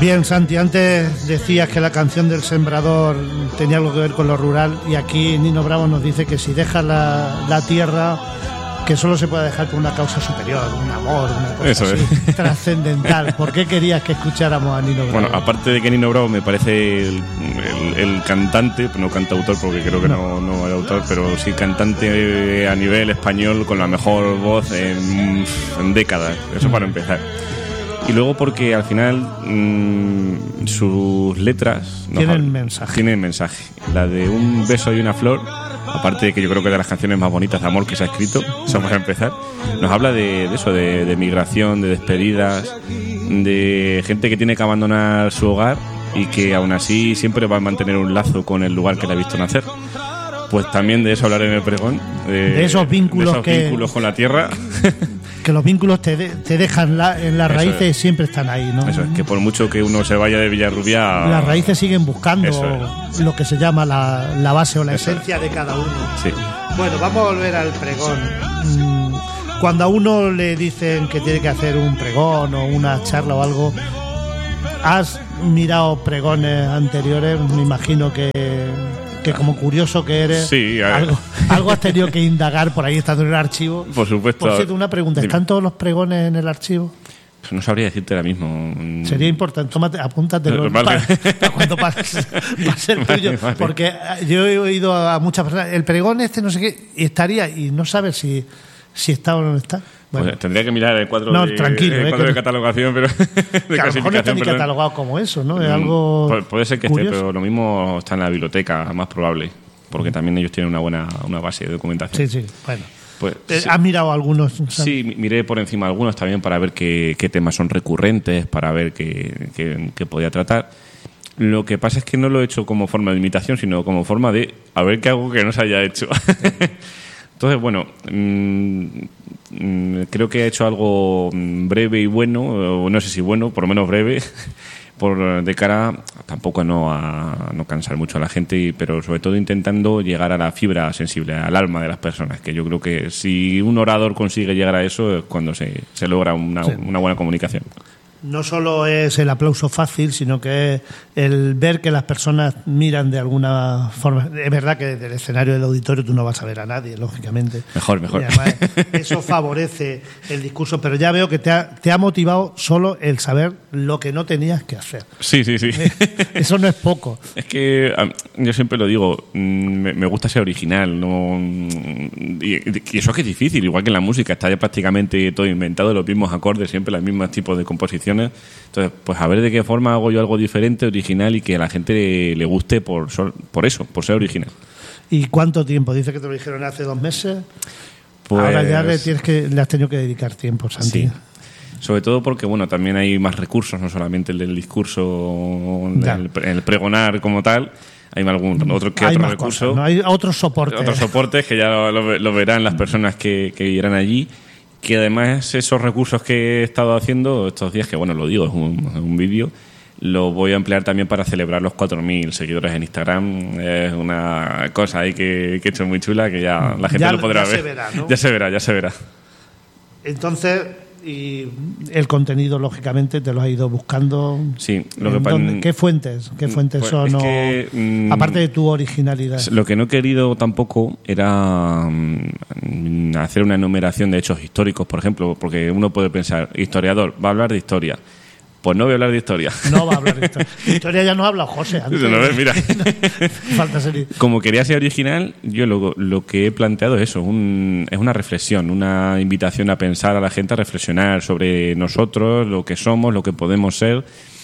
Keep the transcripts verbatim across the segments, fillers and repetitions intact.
Bien, Santi, antes decías que la canción del sembrador tenía algo que ver con lo rural, y aquí Nino Bravo nos dice que si dejas la, la tierra, que solo se puede dejar por una causa superior, un amor, una cosa Eso así, es. trascendental. ¿Por qué querías que escucháramos a Nino Bravo? Bueno, aparte de que Nino Bravo me parece el, el, el cantante, no cantautor porque creo que no, no es autor, pero sí cantante a nivel español con la mejor voz en, en décadas, eso para empezar. Y luego porque al final mmm, sus letras tienen hablan, mensaje. Tienen mensaje. La de Un beso y una flor, aparte de que yo creo que es de las canciones más bonitas de amor que se ha escrito, eso para empezar, nos habla de, de eso, de, de migración, de despedidas, de gente que tiene que abandonar su hogar y que aún así siempre va a mantener un lazo con el lugar que le ha visto nacer. Pues también de eso hablaré en el pregón, de, de esos vínculos, de esos que, vínculos con la tierra. Que los vínculos te, de, te dejan la, en las raíces, es. siempre están ahí, ¿no? Eso es, que por mucho que uno se vaya de Villarrubia, las raíces siguen buscando es. lo que se llama la, la base o la eso esencia es. de cada uno. Sí. Bueno, vamos a volver al pregón. Cuando a uno le dicen que tiene que hacer un pregón o una charla o algo, ¿has mirado pregones anteriores? Me imagino que que como curioso que eres, sí, algo, algo has tenido que indagar por ahí estando en el archivo. Por supuesto. Por cierto, una pregunta, ¿están Dime. todos los pregones en el archivo? Pues no sabría decirte ahora mismo. Sería importante, tómate, apúntatelo para, para cuando pase, pase el tuyo. Vale, vale. Porque yo he oído a muchas personas, el pregón este no sé qué, y estaría, y no sabes si, si está o no está. Bueno. Pues tendría que mirar el cuadro, no, de, tranquilo, el cuadro eh, de catalogación, pero de que a lo mejor no está ni perdón. catalogado como eso, ¿no? Es algo Pu- puede ser que curioso. esté, pero lo mismo está en la biblioteca, más probable, porque también ellos tienen una buena una base de documentación. Sí, sí, bueno. Pues, ¿Has sí. mirado algunos? ¿Sabes? Sí, miré por encima algunos también para ver qué, qué temas son recurrentes, para ver qué, qué, qué podía tratar. Lo que pasa es que no lo he hecho como forma de imitación, sino como forma de a ver qué hago que no se haya hecho. Entonces, bueno, mmm, mmm, creo que he hecho algo breve y bueno, o no sé si bueno, por lo menos breve, por de cara tampoco a no, a no cansar mucho a la gente, pero sobre todo intentando llegar a la fibra sensible, al alma de las personas, que yo creo que si un orador consigue llegar a eso es cuando se, se logra una, sí. una buena comunicación. No solo es el aplauso fácil, sino que es el ver que las personas miran de alguna forma. Es verdad que desde el escenario del auditorio tú no vas a ver a nadie, lógicamente. Mejor, mejor. Y además, eso favorece el discurso, pero ya veo que te ha, te ha motivado solo el saber lo que no tenías que hacer. Sí, sí, sí. Eso no es poco. Es que yo siempre lo digo, me, me gusta ser original, no y, y eso es que es difícil, igual que en la música, está ya prácticamente todo inventado, los mismos acordes, siempre los mismos tipos de composiciones. Entonces, pues a ver de qué forma hago yo algo diferente, original y que a la gente le, le guste por, por eso, por ser original. ¿Y cuánto tiempo? Dice que te lo dijeron hace dos meses. Pues, ahora ya le, tienes que, le has tenido que dedicar tiempo, Santi. Sí. Sobre todo porque, bueno, también hay más recursos, no solamente el del discurso, el, el pregonar como tal. Hay algún otro que hay otro más recurso. Cosas, ¿no? Hay otros soportes. Otros soportes que ya lo, lo verán las personas que, que irán allí. Que además esos recursos que he estado haciendo estos días, que bueno, lo digo, es un, un vídeo, lo voy a emplear también para celebrar los cuatro mil seguidores en Instagram. Es una cosa ahí que, que he hecho muy chula, que ya la gente ya, lo podrá ya ver. Se verá, ¿no? Ya se verá, ya se verá. Entonces, y el contenido, lógicamente, te lo has ido buscando. Sí. Lo que dónde, ¿Qué fuentes? ¿Qué fuentes pues son? Es o, que, mmm, aparte de tu originalidad. Lo que no he querido tampoco era mmm, hacer una enumeración de hechos históricos, por ejemplo, porque uno puede pensar, historiador, va a hablar de historia. Pues no voy a hablar de historia. No va a hablar de historia. De historia ya nos ha hablado José. Antes. No, mira. Falta ser... Como quería ser original, yo lo, lo que he planteado es eso, un, es una reflexión, una invitación a pensar a la gente, a reflexionar sobre nosotros, lo que somos, lo que podemos ser,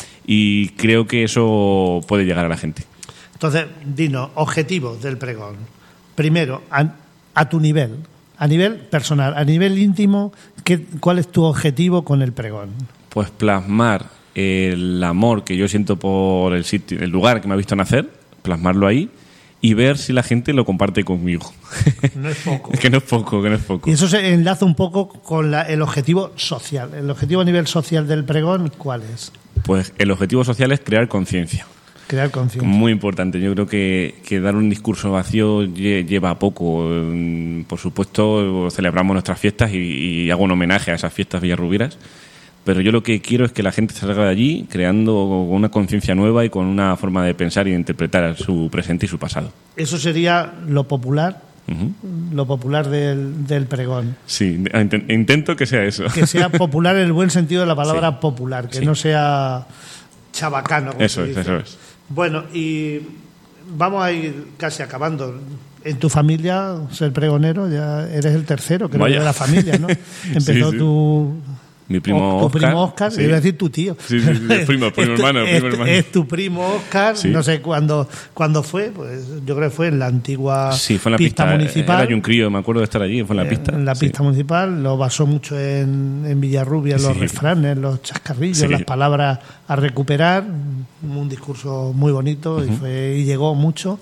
y creo que eso puede llegar a la gente. Entonces, dinos, objetivos del pregón. Primero, a, a tu nivel, a nivel personal, a nivel íntimo, ¿qué, ¿cuál es tu objetivo con el pregón? Pues plasmar el amor que yo siento por el sitio, el lugar que me ha visto nacer, plasmarlo ahí y ver si la gente lo comparte conmigo. No es poco. que no es poco, que no es poco. Y eso se enlaza un poco con la, el objetivo social. ¿El objetivo a nivel social del pregón cuál es? Pues el objetivo social es crear conciencia. Crear conciencia. Muy importante. Yo creo que, que dar un discurso vacío lleva poco. Por supuesto, celebramos nuestras fiestas y, y hago un homenaje a esas fiestas villarrubiras. pero yo lo que quiero es que la gente salga de allí creando una conciencia nueva y con una forma de pensar y de interpretar su presente y su pasado. Eso sería lo popular, uh-huh. lo popular del, del pregón. Sí, intento que sea eso. Que sea popular en el buen sentido de la palabra sí. popular, que sí. no sea chabacano. Como eso es, eso es. Bueno, y vamos a ir casi acabando. En tu familia, ser pregonero, ya eres el tercero, creo, de la familia, ¿no? Empezó sí, sí. tu... Mi primo tu Oscar. primo Oscar, sí. iba a decir tu tío. Sí, sí, sí, el primo, el primo es tu, hermano, el primo es, hermano. Es tu primo Oscar, sí. no sé cuándo, cuándo fue, pues yo creo que fue en la antigua sí, fue en la pista, pista municipal. Era yo un crío, me acuerdo de estar allí, fue en la pista. En la pista sí. municipal, lo basó mucho en, en Villarrubia, en los sí. refranes, los chascarrillos, sí. las palabras a recuperar, un discurso muy bonito uh-huh. y, fue, y llegó mucho.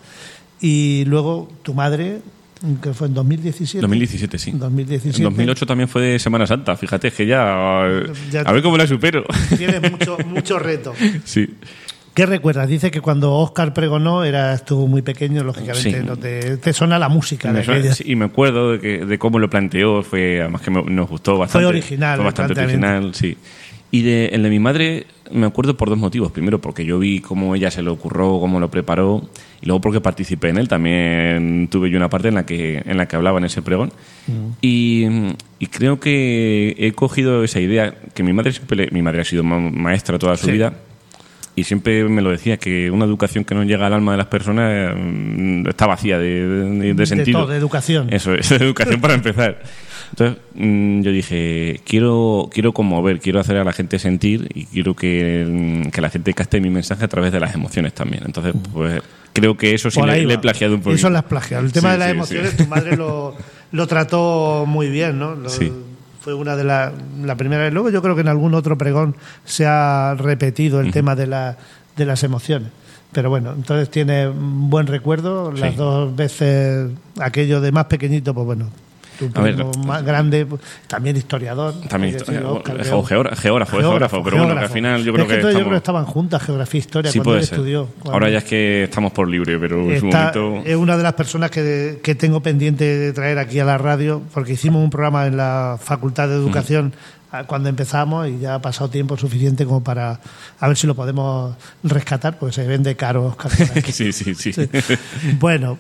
Y luego tu madre... que fue en dos mil diecisiete. dos mil diecisiete, sí. dos mil diecisiete. En dos mil ocho también fue de Semana Santa, fíjate, es que ya... ya a ver cómo la supero. Tienes mucho, mucho reto. Sí. ¿Qué recuerdas? Dice que cuando Óscar pregonó eras tú muy pequeño, lógicamente sí. no te, te suena la música. Me suena, sí, y me acuerdo de, que, de cómo lo planteó, fue además que me, nos gustó bastante. Fue original. Fue bastante original, sí. Y de, el de mi madre me acuerdo por dos motivos. Primero, porque yo vi cómo ella se lo ocurrió, cómo lo preparó, y luego porque participé en él. También tuve yo una parte en la que en la que hablaba en ese pregón. Mm. Y, y creo que he cogido esa idea, que mi madre siempre le, mi madre ha sido ma- maestra toda su sí. vida, y siempre me lo decía, que una educación que no llega al alma de las personas eh, está vacía de, de, de sentido. De todo, de educación. Eso es, de educación para empezar. Entonces mmm, yo dije, quiero quiero conmover, quiero hacer a la gente sentir y quiero que, que la gente capte mi mensaje a través de las emociones también. Entonces, pues creo que eso sí le, le he plagiado un poquito. Eso lo has plagiado. El tema sí, de las sí, emociones, sí. tu madre lo, lo trató muy bien, ¿no? Lo, sí. Fue una de las la primera vez. Luego yo creo que en algún otro pregón se ha repetido el uh-huh. tema de, la, de las emociones. Pero bueno, entonces tiene un buen recuerdo. Las sí. dos veces aquello de más pequeñito, pues bueno... Tu primo ver, más grande, también historiador. También historiador, geógrafo, geógrafo, geógrafo, pero bueno, que al final yo creo es que, que estamos... yo creo que estaban juntas, geografía e historia, sí, cuando él ser. estudió. Cuando... Ahora ya es que estamos por libre, pero en Está, su momento... Es una de las personas que, que tengo pendiente de traer aquí a la radio, porque hicimos un programa en la Facultad de Educación mm. cuando empezamos y ya ha pasado tiempo suficiente como para a ver si lo podemos rescatar, porque se vende caro. sí, sí, sí, sí. Bueno,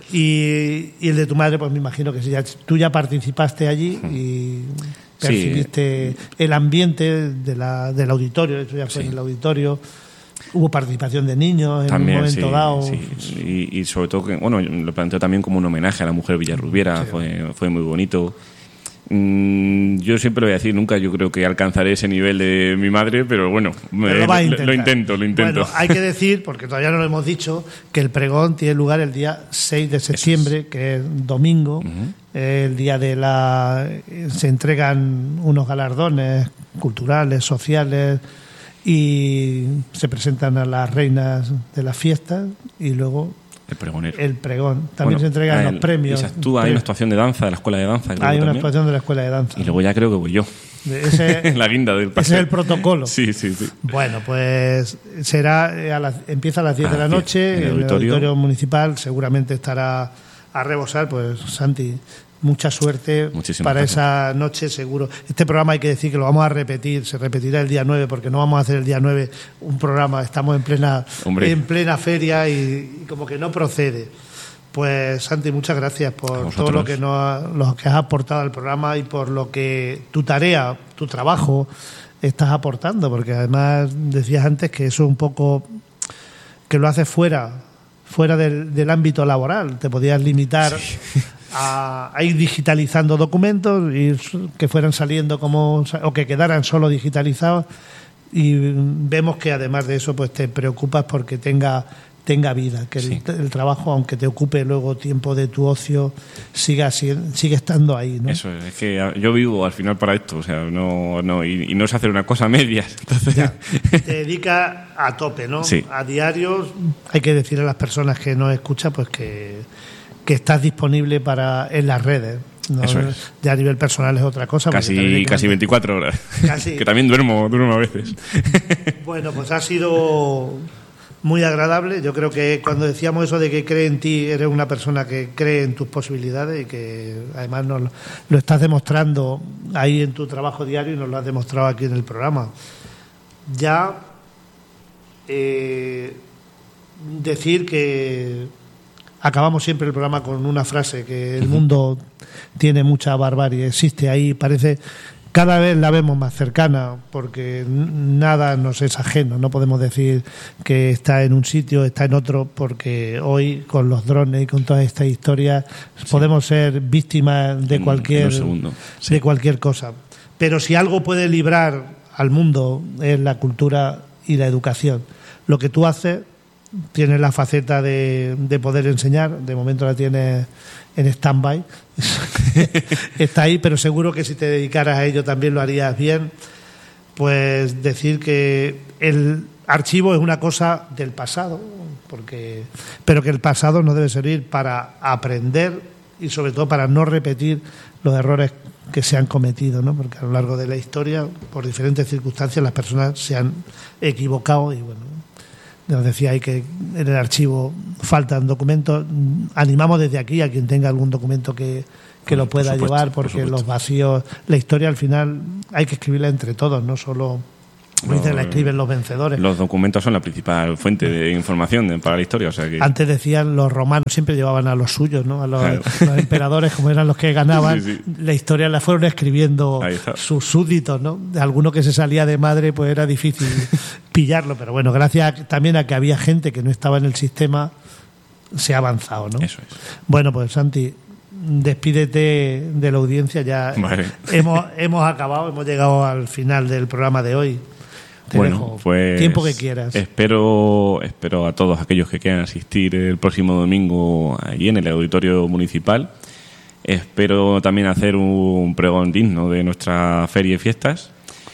y, y el de tu madre, pues me imagino que sí, ya, tú ya participaste allí y percibiste sí. el ambiente de la, del auditorio, eso ya fue sí. en el auditorio. Hubo participación de niños en también, un momento sí, dado. Sí. Y, y sobre todo, que bueno, lo planteo también como un homenaje a la mujer villarrubiera, sí. fue, fue muy bonito. Yo siempre lo voy a decir, nunca yo creo que alcanzaré ese nivel de mi madre, pero bueno, me, pero lo, lo, lo intento, lo intento. Bueno, hay que decir, porque todavía no lo hemos dicho, que el pregón tiene lugar el día seis de septiembre, es. que es domingo, uh-huh. el día de la... se entregan unos galardones culturales, sociales, y se presentan a las reinas de las fiestas, y luego... El pregonero. El pregón. También bueno, se entregan el, los premios. Y se actúa, hay una actuación de danza de la escuela de danza. Creo hay una también. actuación de la escuela de danza. Y luego ya creo que voy yo. Ese, la guinda del paseo. Ese es el protocolo. Sí, sí, sí. Bueno, pues será a las, empieza a las diez de la noche en el, el auditorio. auditorio municipal. Seguramente estará a rebosar. Pues Santi, mucha suerte Muchísimas para gracias. Esa noche, seguro. Este programa hay que decir que lo vamos a repetir, se repetirá el día nueve, porque no vamos a hacer el día nueve un programa, estamos en plena Hombre. en plena feria y, y como que no procede. Pues Santi, muchas gracias por todo lo que, nos, lo que has aportado al programa y por lo que tu tarea, tu trabajo estás aportando, porque además decías antes que eso es un poco que lo haces fuera, fuera del, del ámbito laboral, te podías limitar... Sí. A, a ir digitalizando documentos y que fueran saliendo como o que quedaran solo digitalizados, y vemos que además de eso pues te preocupas porque tenga tenga vida, que sí. el, el trabajo, aunque te ocupe luego tiempo de tu ocio, siga sigue estando ahí, ¿no? Eso es, es que yo vivo al final para esto, o sea, no no y, y no es hacer una cosa a medias. Entonces... Ya, te dedica a tope, ¿no? Sí. A diarios. Hay que decir a las personas que nos escuchan pues que que estás disponible para en las redes. ¿no? Eso es. Ya a nivel personal es otra cosa. Casi, casi veinticuatro horas. Casi. Que también duermo, duermo a veces. Bueno, pues ha sido muy agradable. Yo creo que cuando decíamos eso de que cree en ti, eres una persona que cree en tus posibilidades y que además nos lo, lo estás demostrando ahí en tu trabajo diario y nos lo has demostrado aquí en el programa. Ya eh, decir que acabamos siempre el programa con una frase, que el mundo tiene mucha barbarie, existe ahí, parece... Cada vez la vemos más cercana porque nada nos es ajeno. No podemos decir que está en un sitio, está en otro, porque hoy con los drones y con todas estas historias sí. podemos ser víctimas de cualquier, sí. de cualquier cosa. Pero si algo puede librar al mundo es la cultura y la educación. Lo que tú haces, tienes la faceta de, de poder enseñar, de momento la tienes en stand-by, está ahí, pero seguro que si te dedicaras a ello también lo harías bien. Pues decir que el archivo es una cosa del pasado, porque pero que el pasado nos debe servir para aprender y sobre todo para no repetir los errores que se han cometido, ¿no? Porque a lo largo de la historia, por diferentes circunstancias, las personas se han equivocado y bueno, nos decía ahí que en el archivo faltan documentos. Animamos desde aquí a quien tenga algún documento que, que lo pueda por supuesto, llevar, porque por los vacíos, la historia al final hay que escribirla entre todos, no solo como dicen, la escriben los vencedores. Los documentos son la principal fuente de información de, para la historia. O sea que... Antes decían, los romanos siempre llevaban a los suyos, ¿no? A los, claro. los emperadores, como eran los que ganaban, sí, sí. la historia la fueron escribiendo sus súbditos, ¿no? De alguno que se salía de madre, pues era difícil pillarlo, pero bueno, gracias también a que había gente que no estaba en el sistema, se ha avanzado, ¿no? Eso es. Bueno, pues Santi, despídete de la audiencia, ya vale. hemos, hemos acabado, hemos llegado al final del programa de hoy. Te bueno, dejo. Pues tiempo que quieras. Espero, espero a todos aquellos que quieran asistir el próximo domingo allí en el auditorio municipal. Espero también hacer un pregón digno de nuestra feria y fiestas,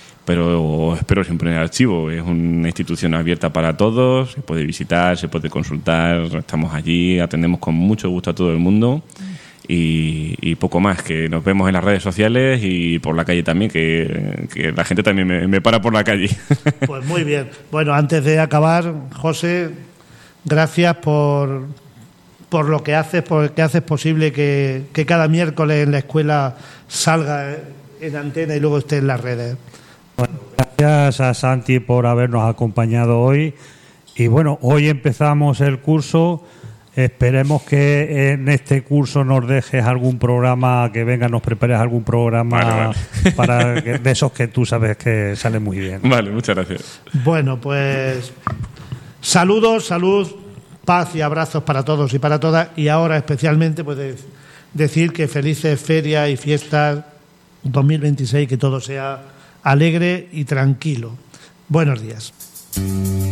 pero espero siempre en el archivo. Es una institución abierta para todos, se puede visitar, se puede consultar, estamos allí, atendemos con mucho gusto a todo el mundo. Y, y poco más, que nos vemos en las redes sociales y por la calle también, que, que la gente también me, me para por la calle. Pues muy bien. Bueno, antes de acabar, José, gracias por, por lo que haces, porque haces posible que, que cada miércoles en la escuela salga en antena y luego esté en las redes. Bueno, gracias a Santi por habernos acompañado hoy. Y bueno, hoy empezamos el curso. Esperemos que en este curso nos dejes algún programa, que venga, nos prepares algún programa vale, vale. para que, de esos que tú sabes que salen muy bien. Vale, muchas gracias. Bueno, pues saludos, salud, paz y abrazos para todos y para todas. Y ahora especialmente pues decir que felices ferias y fiestas dos mil veintiséis, que todo sea alegre y tranquilo. Buenos días.